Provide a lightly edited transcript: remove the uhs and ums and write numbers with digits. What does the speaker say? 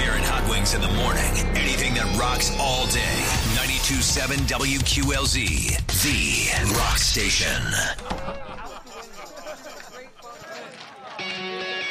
Jared Hot Wings in the morning. Anything that rocks all day. 92.7 WQLZ, the rock station.